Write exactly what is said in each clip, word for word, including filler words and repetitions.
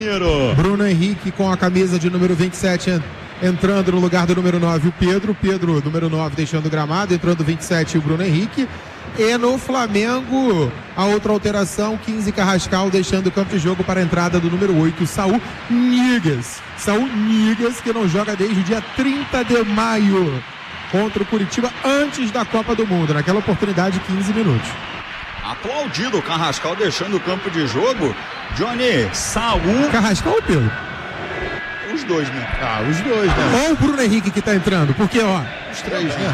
Bruno Henrique com a camisa de número vinte e sete entrando no lugar do número nove, o Pedro. Pedro, número nove, deixando o gramado, entrando vinte e sete, o Bruno Henrique. E no Flamengo, a outra alteração, quinze, Carrascal, deixando o campo de jogo para a entrada do número oito, Saul Niguez. Saul Niguez, que não joga desde o dia trinta de maio contra o Curitiba, antes da Copa do Mundo. Naquela oportunidade, quinze minutos. Aplaudido o Carrascal deixando o campo de jogo. Johnny, Saul. Carrascal ou Pedro? Os dois, né? Ah, os dois, né? Ou o Bruno Henrique que tá entrando, porque, ó. Os três, né?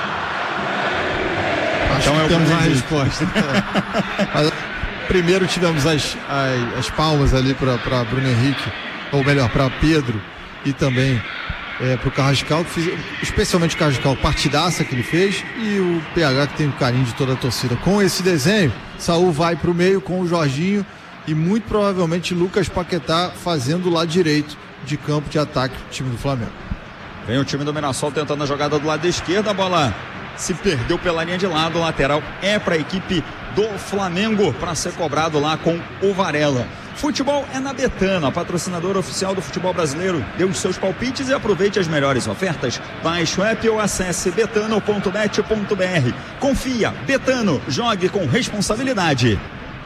Então Acho é que o temos Bruno a Henrique. resposta. Mas, primeiro tivemos as, as, as palmas ali para Bruno Henrique, ou melhor, para Pedro e também é, para o Carrascal, que fiz, especialmente o Carrascal, partidaça que ele fez, e o P H, que tem o carinho de toda a torcida. Com esse desenho, Saul vai para o meio com o Jorginho e muito provavelmente Lucas Paquetá fazendo o lado direito de campo de ataque do time do Flamengo. Vem o time do Mirassol tentando a jogada do lado esquerdo, a bola se perdeu pela linha de lado, o lateral é para a equipe do Flamengo para ser cobrado lá com o Varela. Futebol é na Betano, a patrocinadora oficial do futebol brasileiro. Dê os seus palpites e aproveite as melhores ofertas. Baixe o app ou acesse betano ponto net ponto br. Confia, Betano, jogue com responsabilidade.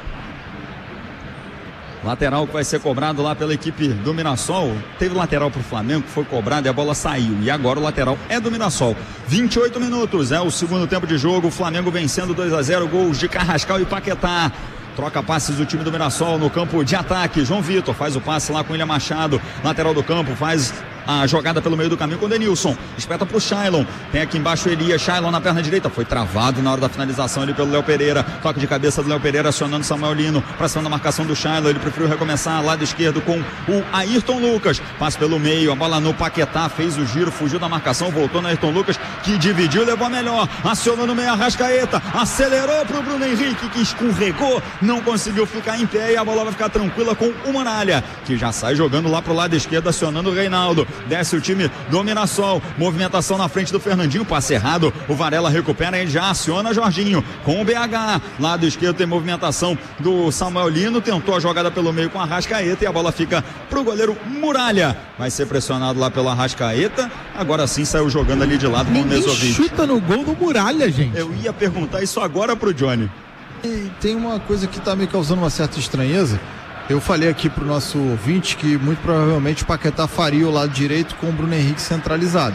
Lateral que vai ser cobrado lá pela equipe do Mirassol. Teve lateral para o Flamengo que foi cobrado e a bola saiu. E agora o lateral é do Mirassol. vinte e oito minutos, é o segundo tempo de jogo. O Flamengo vencendo dois a zero, gols de Carrascal e Paquetá. Troca passes do time do Mirassol no campo de ataque. João Vitor faz o passe lá com o William Machado. Lateral do campo, faz a jogada pelo meio do caminho com o Denilson. Espeta pro Shailon. Tem aqui embaixo o Elias. Shailon na perna direita. Foi travado na hora da finalização ali pelo Léo Pereira. Toque de cabeça do Léo Pereira acionando Samuel Lino. Pra cima da marcação do Shailon. Ele preferiu recomeçar lado esquerdo com o Ayrton Lucas. Passe pelo meio. A bola no Paquetá. Fez o giro. Fugiu da marcação. Voltou no Ayrton Lucas, que dividiu. Levou a melhor. Acionou no meio a Arrascaeta. Acelerou pro Bruno Henrique, que escorregou. Não conseguiu ficar em pé. E a bola vai ficar tranquila com o Muralha, que já sai jogando lá pro lado esquerdo, acionando o Reinaldo. Desce o time do Mirassol, movimentação na frente do Fernandinho, passe errado, o Varela recupera e já aciona Jorginho com o B H, lado esquerdo tem movimentação do Samuel Lino, tentou a jogada pelo meio com a Arrascaeta e a bola fica pro goleiro Muralha, vai ser pressionado lá pela Arrascaeta, agora sim saiu jogando ali de lado com o Nezovic. Chuta no gol do Muralha, gente. Eu ia perguntar isso agora pro Johnny. E tem uma coisa que tá me causando uma certa estranheza. Eu falei aqui pro nosso ouvinte que muito provavelmente o Paquetá faria o lado direito com o Bruno Henrique centralizado.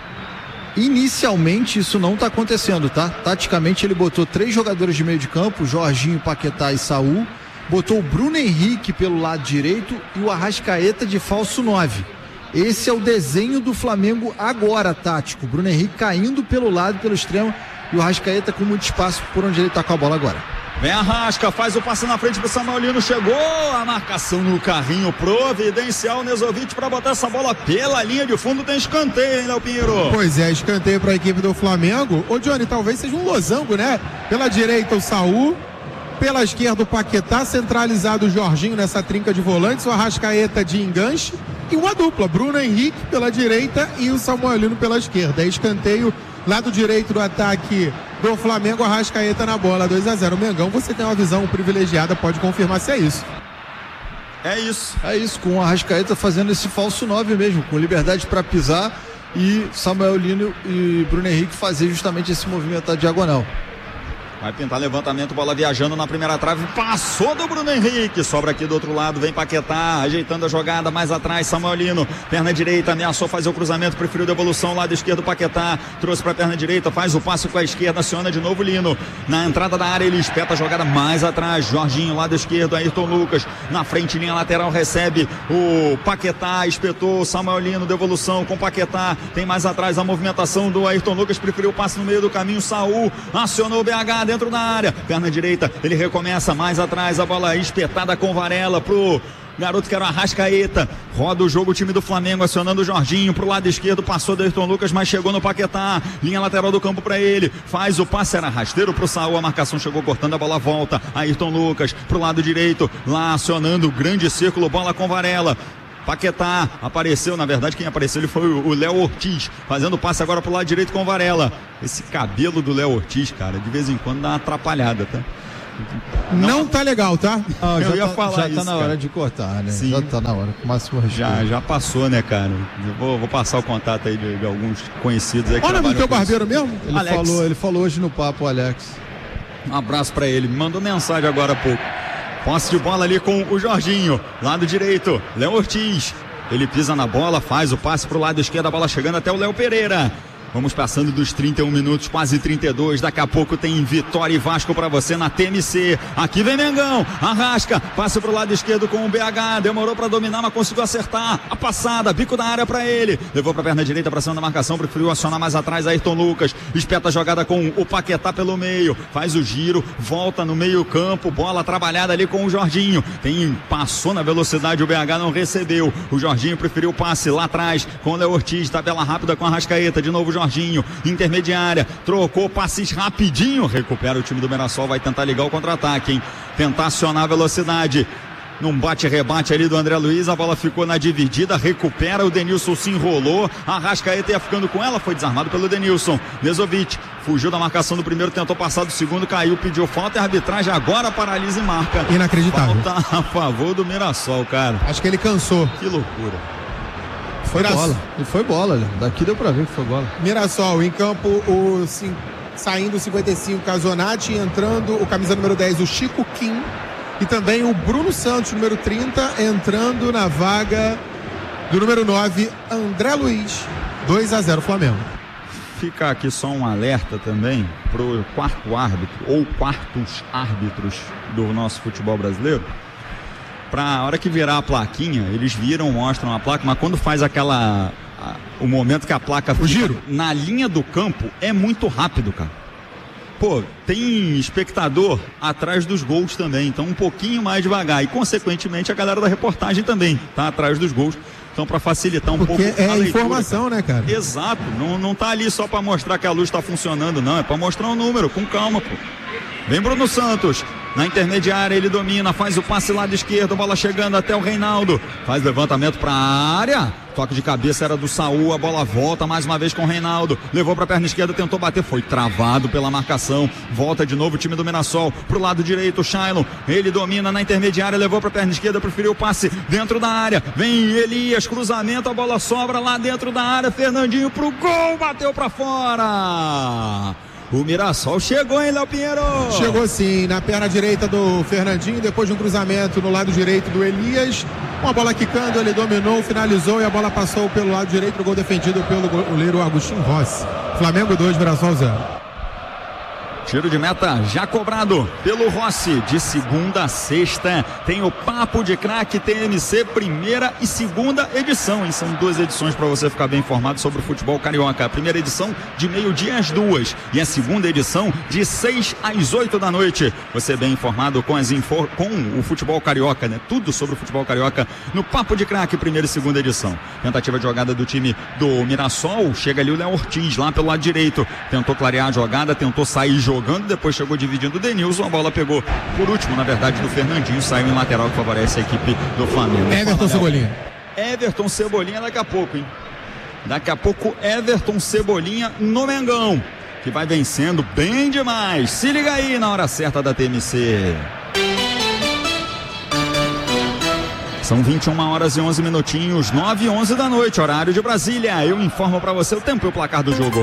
Inicialmente isso não tá acontecendo, tá? Taticamente ele botou três jogadores de meio de campo, Jorginho, Paquetá e Saul. Botou o Bruno Henrique pelo lado direito e o Arrascaeta de falso nove. Esse é o desenho do Flamengo agora, tático. O Bruno Henrique caindo pelo lado, pelo extremo, e o Arrascaeta com muito espaço por onde ele tá com a bola agora. Vem a Rasca, faz o passe na frente pro Samuel Lino, chegou a marcação no carrinho providencial, Nezovic para botar essa bola pela linha de fundo, tem escanteio, hein, Léo Pinheiro? Pois é, escanteio para a equipe do Flamengo. Ô Johnny, talvez seja um losango, né? Pela direita o Saul, pela esquerda o Paquetá, centralizado o Jorginho nessa trinca de volantes, o Arrascaeta de enganche e uma dupla, Bruno Henrique pela direita e o Samuel Lino pela esquerda. É escanteio, lado direito do ataque do Flamengo, Arrascaeta na bola, dois a zero. Mengão, você tem uma visão privilegiada, pode confirmar se é isso. É isso. É isso, com o Arrascaeta fazendo esse falso nove mesmo, com liberdade para pisar e Samuel Lino e Bruno Henrique fazer justamente esse movimento da diagonal. Vai pintar levantamento, bola viajando na primeira trave, passou do Bruno Henrique, sobra aqui do outro lado, vem Paquetá, ajeitando a jogada, mais atrás, Samuel Lino, perna direita, ameaçou fazer o cruzamento, preferiu devolução, lado esquerdo Paquetá, trouxe pra perna direita, faz o passe com a esquerda, aciona de novo Lino, na entrada da área ele espeta a jogada mais atrás, Jorginho, lado esquerdo, Ayrton Lucas, na frente, linha lateral, recebe o Paquetá, espetou Samuel Lino, devolução com Paquetá, tem mais atrás a movimentação do Ayrton Lucas, preferiu o passe no meio do caminho, Saul, acionou o B H, dentro da área, perna direita, ele recomeça mais atrás, a bola espetada com Varela pro garoto que era o Arrascaeta, roda o jogo o time do Flamengo, acionando o Jorginho pro lado esquerdo, passou do Ayrton Lucas, mas chegou no Paquetá, linha lateral do campo para ele, faz o passe, era rasteiro pro Saul, a marcação chegou cortando, a bola volta, Ayrton Lucas pro lado direito, lá acionando o grande círculo, bola com Varela, Paquetá apareceu, na verdade quem apareceu ele foi o Léo Ortiz, fazendo passe agora pro lado direito com o Varela. Esse cabelo do Léo Ortiz, cara, de vez em quando dá uma atrapalhada, tá? Não, não tá legal, tá? Ah, eu já ia tá, falar já isso, tá na cara. hora de cortar, né? Sim. Já tá na hora, com o máximo respeito. Já, já passou, né, cara? Eu vou, vou passar o contato aí de, de alguns conhecidos aí que Olha o nome do teu trabalham com isso. barbeiro mesmo? Ele Alex. falou, ele falou hoje no papo, o Alex. Um abraço pra ele, me mandou mensagem agora há pouco. Posse de bola ali com o Jorginho, lado direito, Léo Ortiz. Ele pisa na bola, faz o passe pro lado esquerdo, a bola chegando até o Léo Pereira. Vamos passando dos trinta e um minutos, quase trinta e dois. Daqui a pouco tem Vitória e Vasco pra você na T M C. Aqui vem Mengão, arrasca, passa pro lado esquerdo com o B H. Demorou pra dominar, mas conseguiu acertar. A passada, bico da área pra ele. Levou pra perna direita, pra cima da marcação. Preferiu acionar mais atrás Ayrton Lucas. Espeta a jogada com o Paquetá pelo meio. Faz o giro, volta no meio campo. Bola trabalhada ali com o Jorginho. Tem, passou na velocidade, o B H não recebeu. O Jorginho preferiu o passe lá atrás com o Léo Ortiz. Tabela rápida com a Arrascaeta. De novo o Jorginho, intermediária, trocou passes rapidinho, recupera o time do Mirassol, vai tentar ligar o contra-ataque, hein? Tentar acionar a velocidade. Num bate-rebate ali do André Luiz, a bola ficou na dividida, recupera, o Denilson se enrolou, a Arrascaeta ia ficando com ela, foi desarmado pelo Denilson. Vezovic fugiu da marcação do primeiro, tentou passar do segundo, caiu, pediu falta e a arbitragem agora paralisa e marca. Inacreditável. Falta a favor do Mirassol, cara. Acho que ele cansou. Que loucura. Foi Mirassol. bola. E foi bola, né? Daqui deu pra ver que foi bola. Mirassol em campo, o cin... saindo o cinquenta e cinco, Casonati, entrando o camisa número dez, o Chico Kim, e também o Bruno Santos, número trinta, entrando na vaga do número nove, André Luiz. dois a zero Flamengo. Fica aqui só um alerta também pro quarto árbitro ou quartos árbitros do nosso futebol brasileiro. Pra hora que virar a plaquinha, eles viram, mostram a placa, mas quando faz aquela a, o momento que a placa fica o giro na linha do campo, é muito rápido, cara. Pô, tem espectador atrás dos gols também, então um pouquinho mais devagar, e consequentemente a galera da reportagem também tá atrás dos gols, então para facilitar um Porque pouco é a leitura, informação, cara. né, cara? Exato, não, não tá ali só para mostrar que a luz tá funcionando, não, é para mostrar o número, com calma, pô. Vem Bruno Santos, na intermediária ele domina, faz o passe lado esquerdo, bola chegando até o Reinaldo, faz levantamento para a área, toque de cabeça era do Saul, a bola volta mais uma vez com o Reinaldo, levou para a perna esquerda, tentou bater, foi travado pela marcação, volta de novo o time do Mirassol, pro lado direito o Shailon, ele domina na intermediária, levou para a perna esquerda, preferiu o passe dentro da área, vem Elias, cruzamento, a bola sobra lá dentro da área, Fernandinho pro gol, bateu para fora. O Mirassol chegou, hein, Léo Pinheiro? Chegou sim, na perna direita do Fernandinho, depois de um cruzamento no lado direito do Elias. Uma bola quicando, ele dominou, finalizou e a bola passou pelo lado direito, o gol defendido pelo goleiro Agostinho Rossi. Flamengo dois, Mirassol zero. Tiro de meta já cobrado pelo Rossi. De segunda a sexta tem o Papo de Craque T M C, primeira e segunda edição, hein? São duas edições para você ficar bem informado sobre o futebol carioca. A primeira edição de meio-dia às duas e a segunda edição de seis às oito da noite. Você bem informado com, as infor... com o futebol carioca, né? Tudo sobre o futebol carioca no Papo de Craque, primeira e segunda edição. Tentativa de jogada do time do Mirassol. Chega ali o Léo Ortiz lá pelo lado direito. Tentou clarear a jogada, tentou sair jogando. Jogando, depois chegou dividindo o Denilson, a bola pegou por último, na verdade, do Fernandinho, saiu em lateral que favorece a equipe do Flamengo. Everton Cebolinha. Everton Cebolinha daqui a pouco, hein? Daqui a pouco Everton Cebolinha no Mengão, que vai vencendo bem demais. Se liga aí na hora certa da T M C. São vinte e uma horas e onze minutinhos, nove e onze da noite, horário de Brasília. Eu informo pra você o tempo e o placar do jogo.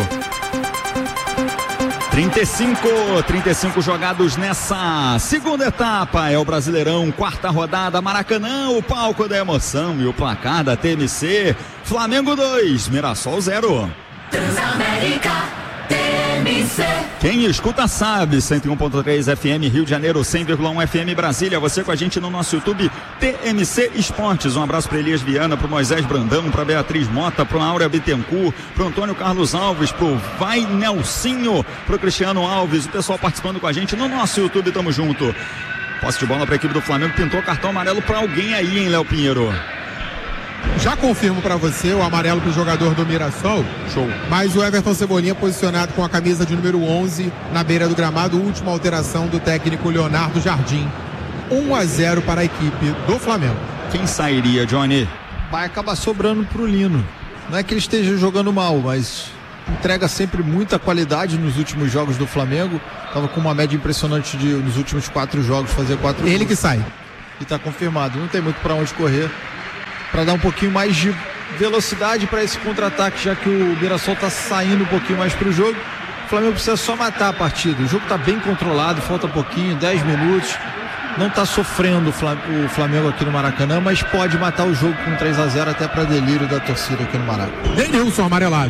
trinta e cinco, trinta e cinco jogados nessa segunda etapa, é o Brasileirão, quarta rodada, Maracanã, o palco da emoção e o placar da T M C, Flamengo dois, Mirassol zero. Transamérica, T M C. Quem escuta sabe, cento e um ponto três F M Rio de Janeiro, cem vírgula um F M Brasília, você com a gente no nosso YouTube T M C Esportes. Um abraço para Elias Viana, para Moisés Brandão, para Beatriz Mota, para Áurea Bittencourt, para Antônio Carlos Alves, para o Vai Nelsinho, para o Cristiano Alves, o pessoal participando com a gente no nosso YouTube, tamo junto. Posse de bola para a equipe do Flamengo, pintou cartão amarelo para alguém aí, hein, Léo Pinheiro? Já confirmo para você o amarelo pro jogador do Mirassol. Show. Mas o Everton Cebolinha posicionado com a camisa de número onze na beira do gramado. Última alteração do técnico Leonardo Jardim. um a zero para a equipe do Flamengo. Quem sairia, Johnny? Vai acabar sobrando pro Lino. Não é que ele esteja jogando mal, mas entrega sempre muita qualidade nos últimos jogos do Flamengo. Tava com uma média impressionante de, nos últimos quatro jogos, fazer quatro Ele gols. que sai. E tá confirmado. Não tem muito para onde correr. Para dar um pouquinho mais de velocidade para esse contra-ataque, já que o Mirassol tá saindo um pouquinho mais pro jogo. O Flamengo precisa só matar a partida. O jogo tá bem controlado, falta pouquinho, dez minutos. Não tá sofrendo o Flamengo aqui no Maracanã, mas pode matar o jogo com três a zero até para delírio da torcida aqui no Maracanã. Denilson amarelado.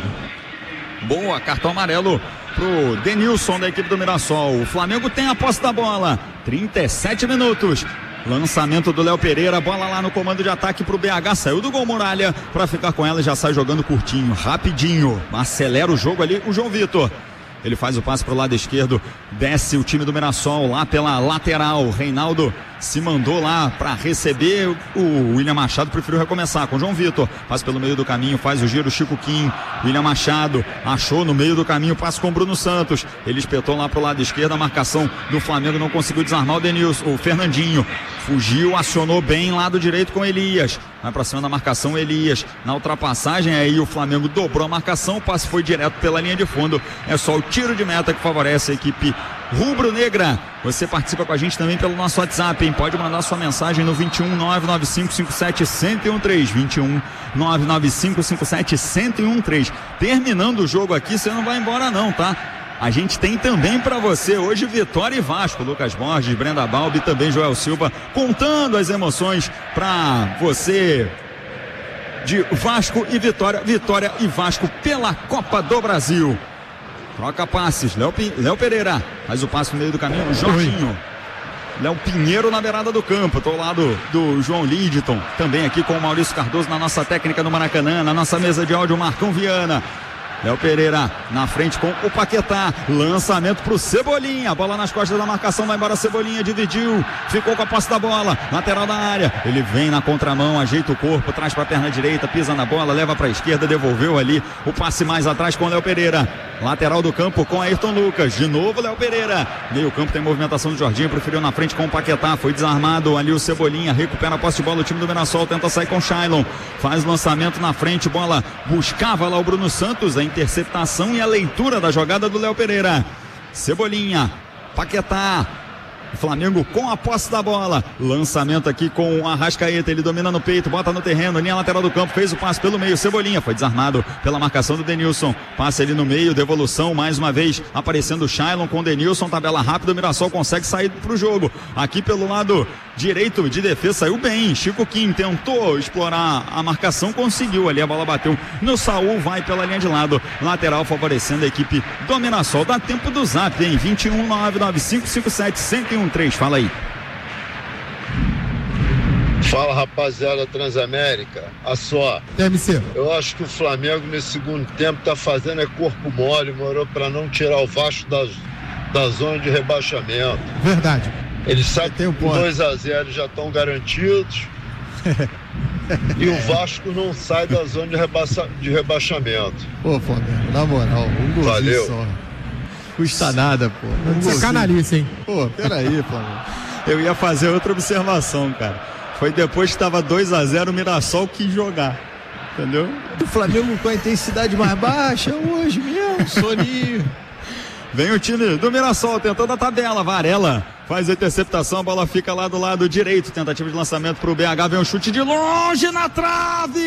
Boa, cartão amarelo pro Denilson da equipe do Mirassol. O Flamengo tem a posse da bola. trinta e sete minutos. Lançamento do Léo Pereira, bola lá no comando de ataque pro B H, saiu do gol Muralha para ficar com ela e já sai jogando curtinho, rapidinho. Acelera o jogo ali o João Vitor. Ele faz o passe pro lado esquerdo, desce o time do Mirassol lá pela lateral. O Reinaldo se mandou lá para receber. O William Machado preferiu recomeçar com o João Vitor. Passa pelo meio do caminho, faz o giro, Chico Kim. William Machado achou no meio do caminho, passa com o Bruno Santos. Ele espetou lá pro lado esquerdo, a marcação do Flamengo não conseguiu desarmar o Denilson, o Fernandinho. Fugiu, acionou bem lado direito com Elias. Vai pra cima da marcação, Elias. Na ultrapassagem, aí o Flamengo dobrou a marcação. O passe foi direto pela linha de fundo. É só o tiro de meta que favorece a equipe rubro-negra. Você participa com a gente também pelo nosso WhatsApp, hein? Pode mandar sua mensagem no vinte e um, nove nove cinco cinco sete, um zero um três. vinte e um, nove nove cinco cinco sete, um zero um três. Terminando o jogo aqui, você não vai embora não, tá? A gente tem também para você hoje Vitória e Vasco, Lucas Borges, Brenda Balbi, também Joel Silva, contando as emoções para você de Vasco e Vitória, Vitória e Vasco pela Copa do Brasil. Troca passes, Léo, Léo Pereira faz o passe no meio do caminho, Jorginho. Léo Pinheiro na beirada do campo, tô ao lado do João Lidton, também aqui com o Maurício Cardoso na nossa técnica do Maracanã, na nossa mesa de áudio, Marcão Viana. Léo Pereira na frente com o Paquetá, lançamento pro Cebolinha, bola nas costas da marcação, vai embora Cebolinha, dividiu, ficou com a posse da bola, lateral da área, ele vem na contramão, ajeita o corpo, traz pra perna direita, pisa na bola, leva pra esquerda, devolveu ali, o passe mais atrás com o Léo Pereira, lateral do campo com Ayrton Lucas, de novo Léo Pereira, meio campo tem movimentação do Jorginho, preferiu na frente com o Paquetá, foi desarmado ali o Cebolinha, recupera a posse de bola, o time do Mirassol tenta sair com o Shailon, faz lançamento na frente, bola buscava lá o Bruno Santos, a interceptação e a leitura da jogada do Léo Pereira. Cebolinha, Paquetá, Flamengo com a posse da bola, lançamento aqui com o Arrascaeta, ele domina no peito, bota no terreno, linha lateral do campo, fez o passe pelo meio, Cebolinha foi desarmado pela marcação do Denilson, passe ali no meio, devolução mais uma vez, aparecendo o Shailon com o Denilson, tabela rápida, o Mirassol consegue sair pro jogo, aqui pelo lado direito de defesa, saiu bem, Chico Kim tentou explorar a marcação, conseguiu ali, a bola bateu no Saul, vai pela linha de lado, lateral favorecendo a equipe do Mirassol, dá tempo do zap, hein, vinte e um, nove nove cinco cinco sete, um zero um três, fala aí. Fala, rapaziada Transamérica, a só. T M C. Eu acho que o Flamengo nesse segundo tempo tá fazendo é corpo mole, morou para não tirar o Vasco da, da zona de rebaixamento. Verdade. Eles sabem que com dois a zero já estão garantidos. E o Vasco não sai da zona de, rebaixa, de rebaixamento. Pô, Flamengo, na moral, um golzinho Valeu. só. Custa nada, pô. Um Você é canalice, hein? Pô, peraí, Flamengo. Eu ia fazer outra observação, cara. Foi depois que estava dois a zero, o Mirassol quis jogar. Entendeu? O Flamengo com a intensidade mais baixa hoje mesmo, soninho. Vem o time do Mirassol tentando a tabela, Varela faz a interceptação, a bola fica lá do lado direito, tentativa de lançamento para o B H, vem um chute de longe na trave!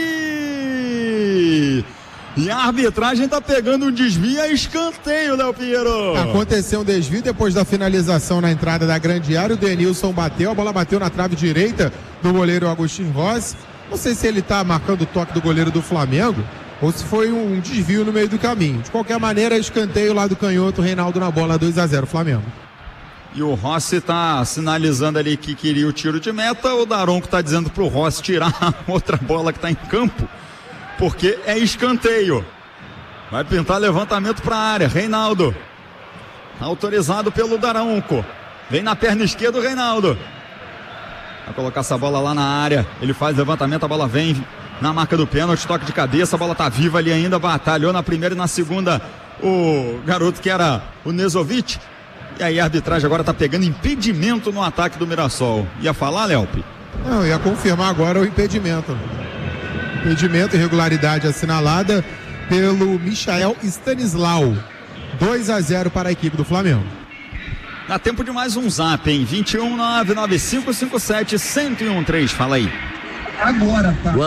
E a arbitragem tá pegando um desvio, é escanteio, Léo Pinheiro. Aconteceu um desvio depois da finalização na entrada da grande área, o Denilson bateu, a bola bateu na trave direita do goleiro Agostinho Rossi. Não sei se ele tá marcando o toque do goleiro do Flamengo ou se foi um desvio no meio do caminho. De qualquer maneira, escanteio lá do canhoto, Reinaldo na bola, dois a zero Flamengo. E o Rossi tá sinalizando ali que queria o tiro de meta, o Daronco tá dizendo pro Rossi tirar a outra bola que tá em campo, porque é escanteio. Vai pintar levantamento para a área, Reinaldo autorizado pelo Daronco, vem na perna esquerda o Reinaldo, vai colocar essa bola lá na área, ele faz levantamento, a bola vem na marca do pênalti, toque de cabeça, a bola tá viva ali ainda, batalhou na primeira e na segunda o garoto que era o Nezovic, e aí a arbitragem agora tá pegando impedimento no ataque do Mirassol. Ia falar, Léopi? Não, ia confirmar agora o impedimento. Impedimento, irregularidade assinalada pelo Michael Stanislau. dois a zero para a equipe do Flamengo. Dá tempo de mais um zap, hein? vinte e um, nove nove cinco cinco sete, um zero um três. Fala aí. Agora, tá?